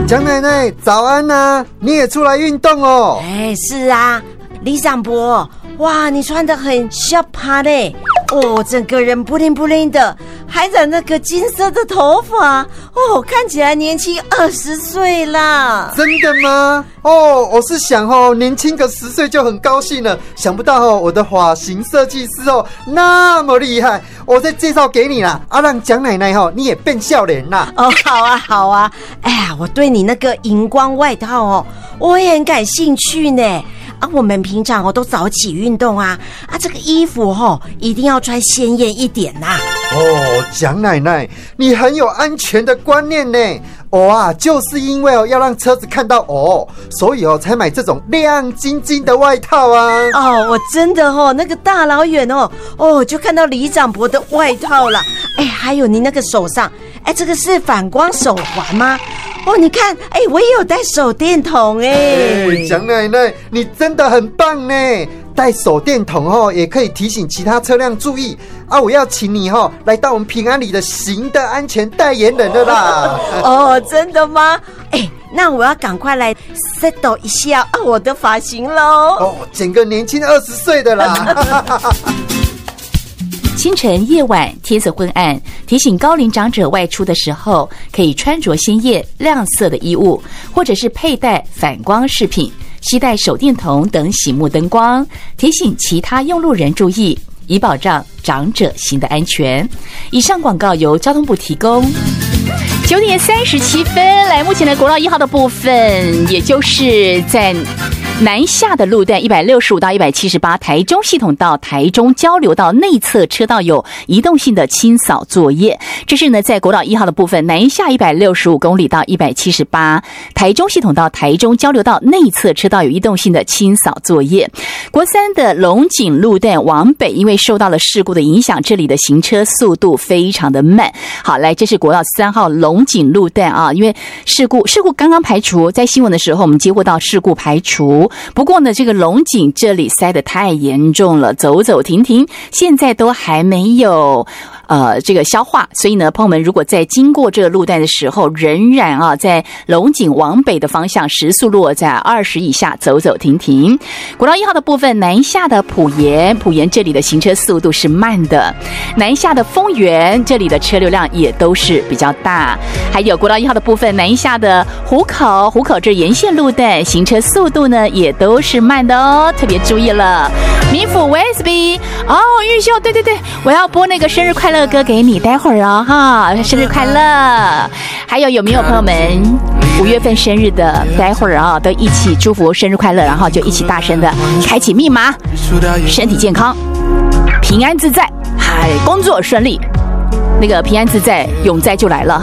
蒋奶奶早安啊，你也出来运动哦。 哎，是啊，李长伯，哇，你穿得很小趴嘞，哦，整个人不灵不灵的，还染那个金色的头发，哦，看起来年轻20岁啦。 真的吗？哦，我是想年轻个10岁就很高兴了，想不到我的发型设计师那么厉害，我再介绍给你啦，让蒋奶奶你也变笑脸啦。 哦，好啊好啊，哎呀，我对你那个荧光外套我也很感兴趣呢。我们平常都早起运动啊，这个衣服一定要穿鲜艳一点呐。 蒋奶奶，你很有安全的观念呢。我就是因为要让车子看到所以才买这种亮晶晶的外套啊。 我真的那个大老远就看到李长伯的外套了。哎，还有你那个手上，这个是反光手环吗？你看，我也有带手电筒蒋奶奶，你真的很棒呢！带手电筒也可以提醒其他车辆注意我要请你来到我们平安里的行的安全代言人了啦。 真的吗？那我要赶快来 settle 一下我的发型咯。 整个年轻20岁的啦。 清晨、夜晚天色昏暗，提醒高龄长者外出的时候，可以穿着鲜艳亮色的衣物，或者是佩戴反光饰品，携带手电筒等醒目灯光，提醒其他用路人注意，以保障长者行的安全。以上广告由交通部提供。9点37分，来目前的国道1号的部分，也就是在南下的路段165到178，台中系统到台中交流道内侧车道有移动性的清扫作业。这是呢，在国道1号的部分，南下165公里到178，台中系统到台中交流道内侧车道有移动性的清扫作业。国3的龙井路段往北，因为受到了事故的影响，这里的行车速度非常的慢。好，来，这是国道3号龙井路段因为事故刚刚排除，在新闻的时候我们接获到事故排除。不过呢，这个龙井这里塞得太严重了，走走停停，现在都还没有这个消化，所以呢，朋友们如果在经过这个路段的时候，仍然在龙井往北的方向，时速落在20以下，走走停停。国道1号的部分，南下的埔盐这里的行车速度是慢的，南下的丰原这里的车流量也都是比较大，还有国道1号的部分，南下的湖口这沿线路段行车速度呢也都是慢的特别注意了。民府 VSB 玉秀，对，我要播那个生日快乐歌给你，待会儿生日快乐。还有没有朋友们5月份生日的，待会儿都一起祝福生日快乐，然后就一起大声的开启密码，身体健康，平安自在，工作顺利，那个平安自在永在就来了